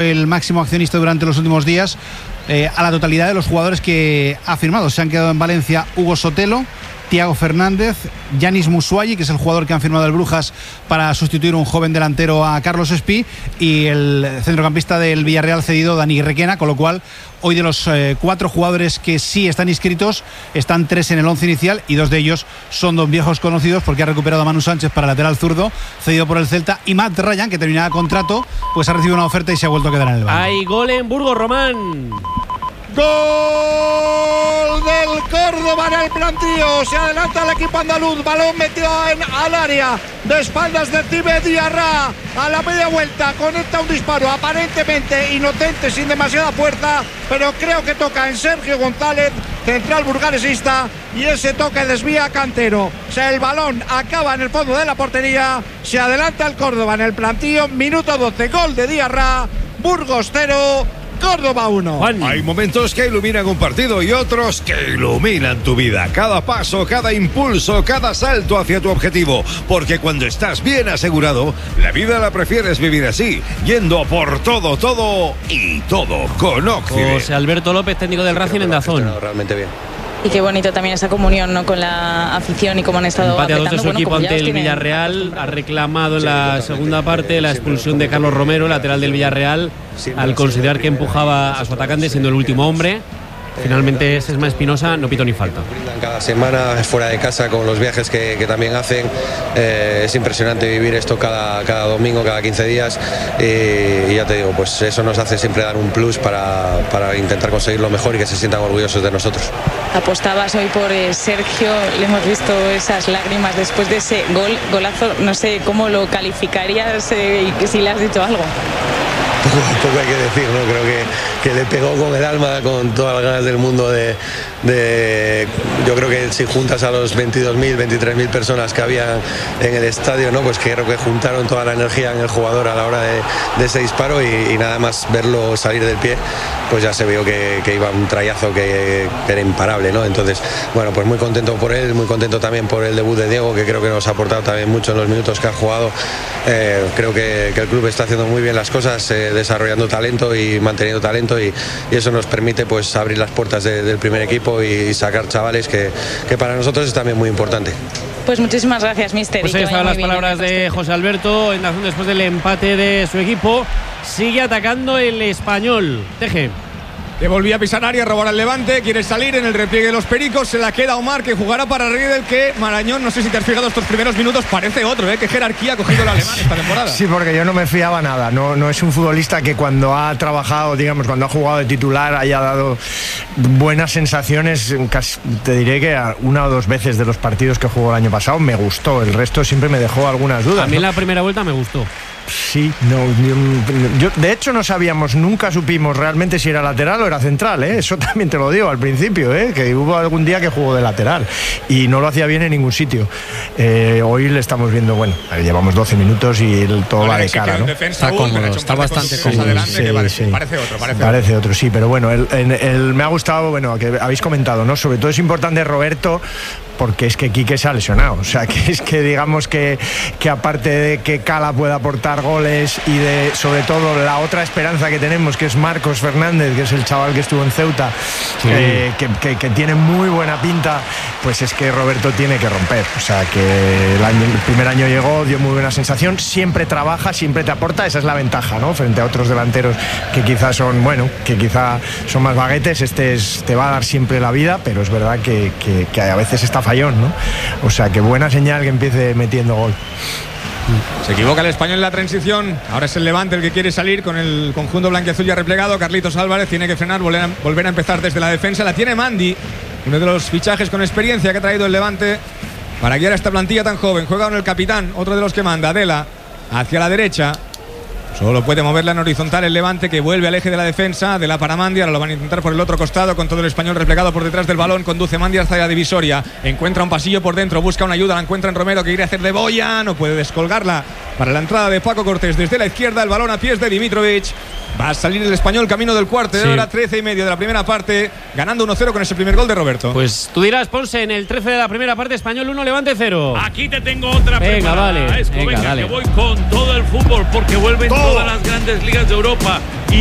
el máximo accionista durante los últimos días, a la totalidad de los jugadores que ha firmado. Se han quedado en Valencia Hugo Sotelo, Thiago Fernández, Yanis Musuayi, que es el jugador que han firmado el Brujas para sustituir un joven delantero a Carlos Espí, y el centrocampista del Villarreal cedido, Dani Requena, con lo cual hoy de los 4 jugadores que sí están inscritos, están 3 en el 11 inicial, y 2 de ellos son 2 viejos conocidos, porque ha recuperado a Manu Sánchez para lateral zurdo, cedido por el Celta, y Matt Ryan, que terminaba contrato, pues ha recibido una oferta y se ha vuelto a quedar en el banco. Hay gol en Burgos, Román. Gol del Córdoba en el plantío. Se adelanta el equipo andaluz. Balón metido al área de espaldas de Tibe Diarra. A la media vuelta conecta un disparo aparentemente inocente, sin demasiada fuerza, pero creo que toca en Sergio González, central burgalesista, y ese toque desvía a Cantero. O sea, el balón acaba en el fondo de la portería. Se adelanta el Córdoba en el plantío. Minuto 12. Gol de Diarra. Burgos 0, Córdoba 1. Hay momentos que iluminan un partido y otros que iluminan tu vida. Cada paso, cada impulso, cada salto hacia tu objetivo. Porque cuando estás bien asegurado, la vida la prefieres vivir así, yendo por todo, todo y todo con Occident. José Alberto López, técnico del Racing en Dazón. Realmente bien. Y qué bonito también esa comunión, ¿no?, con la afición y cómo han estado empate a 2 de apretando. su equipo ante el Villarreal. Ha reclamado en la segunda parte la expulsión de Carlos Romero, lateral del Villarreal, al considerar que empujaba a su atacante siendo el último hombre. Finalmente Sesma Espinosa no pitó ni falta. Cada semana fuera de casa, con los viajes que también hacen, es impresionante vivir esto cada domingo, cada 15 días, y ya te digo, pues eso nos hace siempre dar un plus para intentar conseguir lo mejor y que se sientan orgullosos de nosotros. Apostabas hoy por Sergio, le hemos visto esas lágrimas después de ese golazo, no sé cómo lo calificarías, y si le has dicho algo. Poco hay que decir, ¿no? Creo que le pegó con el alma, con todas las ganas del mundo yo creo que si juntas a los 22.000, 23.000 personas que había en el estadio, ¿no?, pues creo que juntaron toda la energía en el jugador a la hora de ese disparo, y nada más verlo salir del pie, pues ya se vio que iba un trayazo que era imparable, ¿no? Entonces, bueno, pues muy contento por él, muy contento también por el debut de Diego, que creo que nos ha aportado también mucho en los minutos que ha jugado. Creo que el club está haciendo muy bien las cosas, desarrollando talento y manteniendo talento, y eso nos permite pues abrir las puertas del primer equipo y sacar chavales que para nosotros es también muy importante. Pues muchísimas gracias, mister. Pues ahí estaban las palabras de José Alberto en Dazón después del empate de su equipo. Sigue atacando el Español. Teje. Le volvía a pisar área, robar al Levante, quiere salir en el repliegue de los Pericos, se la queda Omar, que jugará para Riedel, que Marañón, no sé si te has fijado estos primeros minutos, parece otro, qué jerarquía ha cogido el alemán esta temporada. Sí, porque yo no me fiaba nada, no es un futbolista que cuando ha trabajado, digamos, cuando ha jugado de titular haya dado buenas sensaciones, casi, te diré que 1 o 2 veces de los partidos que jugó el año pasado me gustó, el resto siempre me dejó algunas dudas. A mí la primera vuelta me gustó. Sí, yo de hecho no sabíamos, nunca supimos realmente si era lateral o era central, ¿eh? Eso también te lo digo al principio, que hubo algún día que jugó de lateral y no lo hacía bien en ningún sitio. Hoy le estamos viendo, bueno, llevamos 12 minutos y todo va de cara, ¿no? Está cómodo, está bastante cómodo. Sí. Parece otro, sí, pero bueno, me ha gustado, bueno, que habéis comentado, ¿no? Sobre todo es importante Roberto, porque es que Quique se ha lesionado, o sea, que es que digamos que aparte de que Cala pueda aportar goles y de sobre todo la otra esperanza que tenemos, que es Marcos Fernández, que es el chaval que estuvo en Ceuta, sí, que tiene muy buena pinta, pues es que Roberto tiene que romper, o sea, que el primer año llegó, dio muy buena sensación, siempre trabaja, siempre te aporta, esa es la ventaja, ¿no?, frente a otros delanteros que quizás son, bueno, que quizá son más baguetes, te va a dar siempre la vida, pero es verdad que a veces está fallón, ¿no? O sea, que buena señal que empiece metiendo gol. Se equivoca el Español en la transición. Ahora es el Levante el que quiere salir con el conjunto blanquiazul ya replegado. Carlitos Álvarez tiene que frenar, volver a empezar desde la defensa. La tiene Mandi, uno de los fichajes con experiencia que ha traído el Levante para guiar a esta plantilla tan joven. Juega con el capitán, otro de los que manda, Adela, hacia la derecha. Solo puede moverla en horizontal el Levante, que vuelve al eje de la defensa de la para Mandi. Ahora lo van a intentar por el otro costado, con todo el Español replegado por detrás del balón. Conduce Mandi hasta la divisoria, encuentra un pasillo por dentro, busca una ayuda, la encuentra en Romero, que quiere hacer de boya, no puede descolgarla para la entrada de Paco Cortés desde la izquierda. El balón a pies de Dimitrovic. Va a salir el Español camino del cuarto de hora, 13:30 de la primera parte, ganando 1-0 con ese primer gol de Roberto. Pues tú dirás, Ponce, en el 13 de la primera parte, Español 1, Levante 0. Aquí te tengo otra preparada. Venga, dale. Que voy con todo el fútbol, porque vuelven todas las grandes ligas de Europa.